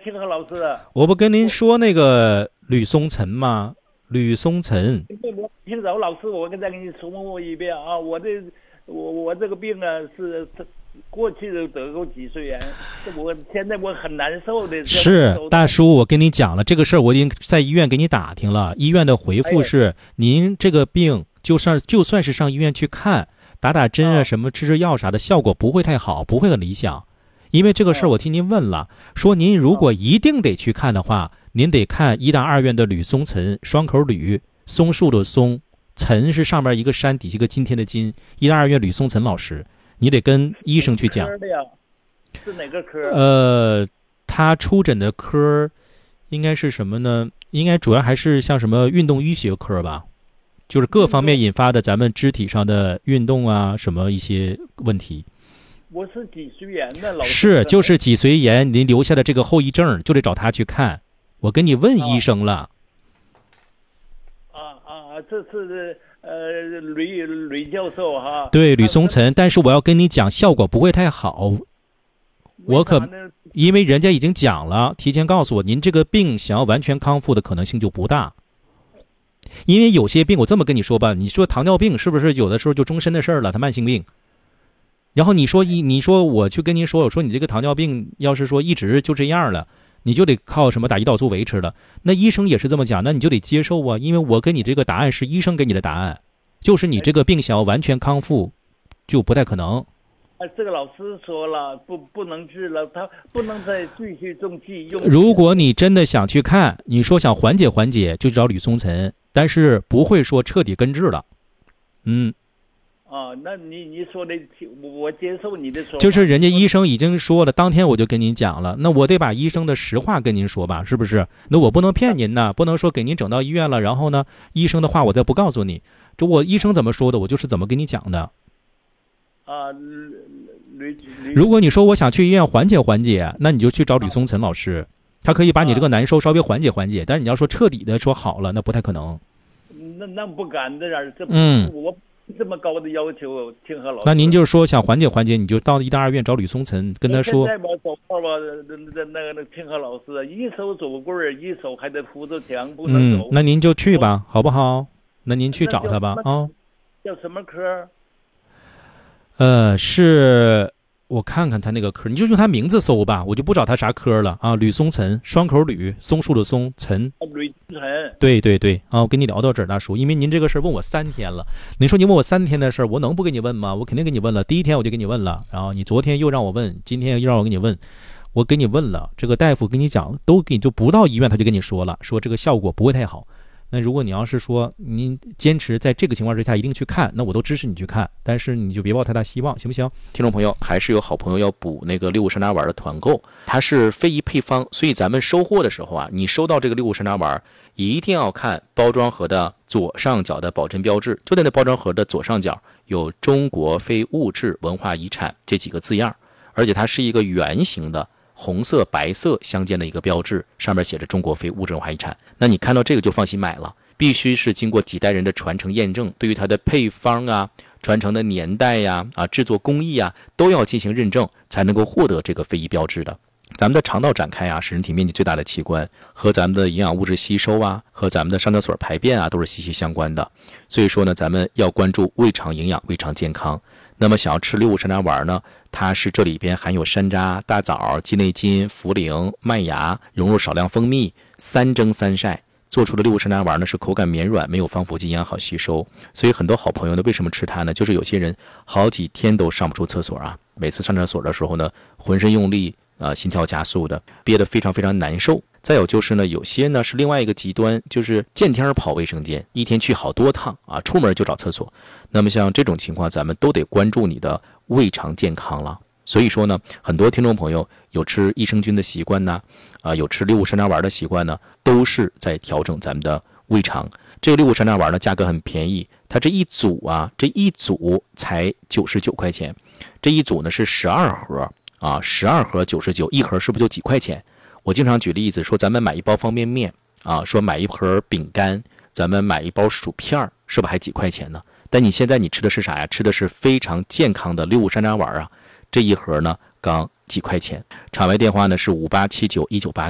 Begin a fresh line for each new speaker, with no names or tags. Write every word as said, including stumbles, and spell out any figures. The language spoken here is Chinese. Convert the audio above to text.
清河老师，
我不跟您说那个吕松岑吗？吕松岑。
清早老师，我再给你重复一遍啊，我这我我这个病啊是过去的得过脊髓炎，我现在我很难受的。
是大叔，我跟你讲了这个事儿，我已经在医院给你打听了，医院的回复是、哎、您这个病就算就算是上医院去看，打打针啊什么吃吃药啥的，效果不会太好，不会很理想。因为这个事儿我听您问了，说您如果一定得去看的话，您得看医大二院的吕松岑，双口吕，松树的松，岑是上面一个山底下一个今天的今，医大二院吕松岑老师，你得跟医生去讲。
是哪个科？
呃，他出诊的科应该是什么呢？应该主要还是像什么运动医学科吧，就是各方面引发的咱们肢体上的运动啊什么一些问题。
我是脊髓炎的老师。
是，就是脊髓炎您留下的这个后遗症，就得找他去看。我跟你问医生了。
啊啊，这是呃吕吕教授哈。
对，吕松岑，但是我要跟你讲，效果不会太好。我可因为人家已经讲了，提前告诉我，您这个病想要完全康复的可能性就不大。因为有些病，我这么跟你说吧，你说糖尿病是不是有的时候就终身的事儿了？它慢性病。然后你说一，你说我去跟您说，我说你这个糖尿病要是说一直就这样了，你就得靠什么打胰岛素维持了。那医生也是这么讲，那你就得接受啊，因为我给你这个答案是医生给你的答案，就是你这个病想要完全康复，就不太可能。
啊，这个老师说了，不不能治了，他不能再继续重气用。
如果你真的想去看，你说想缓解缓解，就找吕松岑，但是不会说彻底根治了。嗯。
啊，那你你说的，我接受你的说法。
就是人家医生已经说了，当天我就跟您讲了，那我得把医生的实话跟您说吧，是不是？那我不能骗您呢，不能说给您整到医院了，然后呢，医生的话我再不告诉你，这我医生怎么说的，我就是怎么跟你讲的。
啊，
如果你说我想去医院缓解缓解，那你就去找吕松岑老师，他可以把你这个难受稍微缓解缓解，但是你要说彻底的说好了，那不太可能。
那那不敢这样，这
嗯，
我。这么高的要求，清河老师。
那您就是说想缓解缓解，你就到医大二院找吕松岑，跟他说。
现在吧，走道吧，那那个清河老师，一手走棍儿，一手还得扶着墙，不能走。
嗯，那您就去吧，好不好？那您去找他吧，啊、哦。
叫什么科？
呃，是我看看他那个科，你就用他名字搜吧，我就不找他啥科了啊。吕松岑，双口吕，松树的松，岑。
吕岑。
对对对啊，我跟你聊到这儿，大叔，因为您这个事儿问我三天了，您说您问我三天的事儿，我能不跟你问吗？我肯定跟你问了，第一天我就跟你问了，然后你昨天又让我问，今天又让我跟你问，我给你问了，这个大夫跟你讲，都给你就不到医院他就跟你说了，说这个效果不会太好。那如果你要是说您坚持在这个情况之下一定去看，那我都支持你去看，但是你就别抱太大希望，行不行？听众朋友，还是有好朋友要补那个六五山楂丸的团购，它是非遗配方，所以咱们收货的时候啊，你收到这个六五山楂丸，一定要看包装盒的左上角的保真标志，就在那包装盒的左上角有中国非物质文化遗产这几个字样，而且它是一个圆形的红色白色相间的一个标志，上面写着中国非物质文化遗产。那你看到这个就放心买了，必须是经过几代人的传承验证，对于它的配方啊、传承的年代呀、啊、制作工艺啊，都要进行认证，才能够获得这个非遗标志的。咱们的肠道展开啊，是人体面积最大的器官，和咱们的营养物质吸收啊，和咱们的上厕所排便啊，都是息息相关的。所以说呢，咱们要关注胃肠营养、胃肠健康。那么想要吃六五山楂丸呢，它是这里边含有山楂、大枣、鸡内金、茯苓、麦芽，融入少量蜂蜜，三蒸三晒做出的六五山楂丸呢，是口感绵软，没有防腐剂，营养好吸收。所以很多好朋友呢，为什么吃它呢？就是有些人好几天都上不出厕所啊，每次上厕所的时候呢，浑身用力啊、呃，心跳加速的，憋得非常非常难受。再有就是呢，有些呢是另外一个极端，就是见天跑卫生间，一天去好多趟啊，出门就找厕所。那么像这种情况，咱们都得关注你的胃肠健康了。所以说呢，很多听众朋友有吃益生菌的习惯呢，啊、呃，有吃六五山楂丸的习惯呢，都是在调整咱们的胃肠。这个六五山楂丸呢，价格很便宜，它这一组啊，这一组才九十九块钱，这一组呢是十二盒啊，十二盒九十九，一盒是不是就几块钱？我经常举例子说，咱们买一包方便面啊，说买一盒饼干，咱们买一包薯片，是不是还几块钱呢？但你现在你吃的是啥呀？吃的是非常健康的六五山楂丸啊，这一盒呢刚几块钱。场外电话呢是五八七九一九八。